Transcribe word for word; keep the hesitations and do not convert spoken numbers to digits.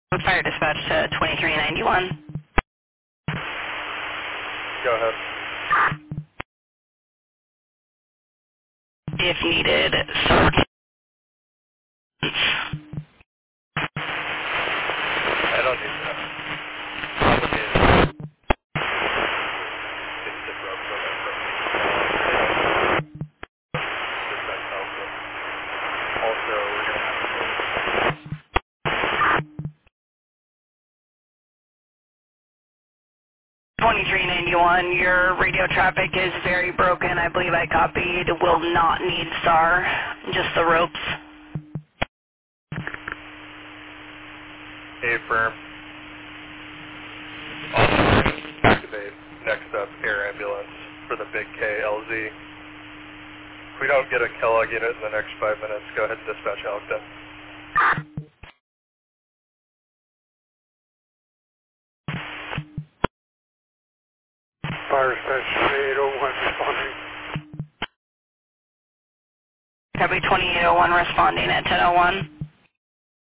Fire dispatch to twenty-three ninety-one. Go ahead. If needed, sergeant. I don't need that. All we need is get the rope from it from dispatch alpha. Also, we're going to have twenty-three ninety-one, your radio traffic is very broken. I believe I copied. Will not need S A R, just the ropes. to A firm. Also, activate next up air ambulance for the big K L Z. If we don't get a Kellogg unit in the next five minutes, go ahead and dispatch Elkton. Fire station eight oh one responding. Copy twenty-eight oh one responding at ten oh one.